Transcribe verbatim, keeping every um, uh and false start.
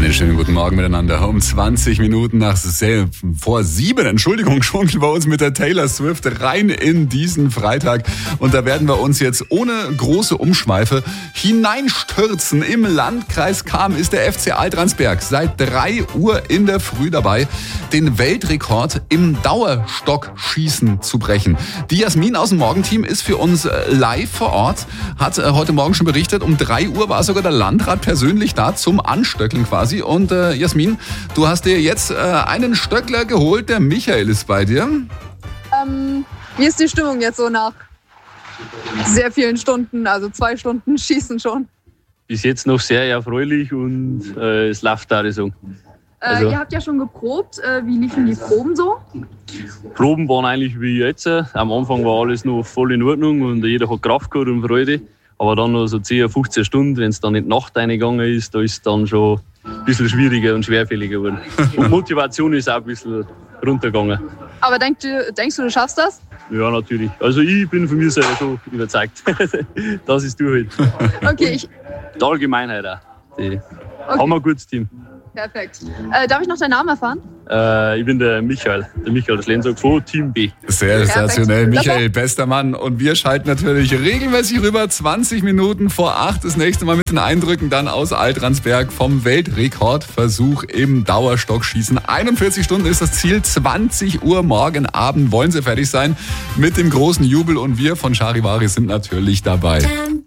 Einen schönen guten Morgen miteinander. Um zwanzig Minuten nach sel- vor sieben, Entschuldigung, schunkeln wir uns mit der Taylor Swift rein in diesen Freitag. Und da werden wir uns jetzt ohne große Umschweife hineinstürzen. Im Landkreis Cham ist der F C Altransberg seit drei Uhr in der Früh dabei, den Weltrekord im Dauerstockschießen zu brechen. Die Jasmin aus dem Morgenteam ist für uns live vor Ort, hat heute Morgen schon berichtet, um drei Uhr war sogar der Landrat persönlich da zum Anstöckeln quasi. Und äh, Jasmin, du hast dir jetzt äh, einen Stöckler geholt, der Michael ist bei dir. Ähm, wie ist die Stimmung jetzt so nach sehr vielen Stunden, also zwei Stunden Schießen schon? Bis jetzt noch sehr erfreulich und äh, es läuft da so. Also, äh, ihr habt ja schon geprobt. Äh, wie liefen die Proben so? Proben waren eigentlich wie jetzt. Am Anfang war alles noch voll in Ordnung und jeder hat Kraft gehabt und Freude. Aber dann noch so zehn, fünfzehn Stunden, wenn es dann in die Nacht reingegangen ist, da ist es dann schon ein bisschen schwieriger und schwerfälliger geworden. Und Motivation ist auch ein bisschen runtergegangen. Aber denk du, denkst du, du schaffst das? Ja, natürlich. Also ich bin von mir selber so überzeugt. Das ist durch. Okay, ich... Die Allgemeinheit auch. Die Okay. haben wir ein gutes Team. Perfekt. Äh, darf ich noch deinen Namen erfahren? Äh, ich bin der Michael, der Michael Slensog von Team B. Sehr Perfekt. sensationell. Michael, bester Mann. Und wir schalten natürlich regelmäßig rüber. zwanzig Minuten vor acht das nächste Mal mit den Eindrücken dann aus Altransberg vom Weltrekordversuch im Dauerstockschießen. einundvierzig Stunden ist das Ziel. zwanzig Uhr morgen Abend wollen sie fertig sein mit dem großen Jubel. Und wir von Charivari sind natürlich dabei.